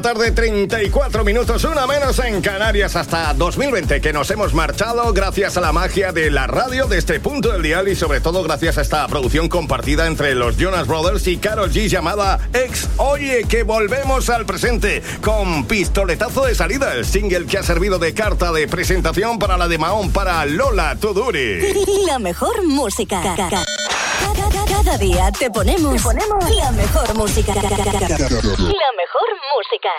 Tarde 34 minutos, una menos en Canarias, hasta 2020, que nos hemos marchado gracias a la magia de la radio de este punto del dial y sobre todo gracias a esta producción compartida entre los Jonas Brothers y Karol G llamada Ex. Oye, que volvemos al presente con Pistoletazo de Salida, el single que ha servido de carta de presentación para la de Mahón para Lola Tuduri. La mejor música. Cada día te ponemos la mejor música. La mejor música.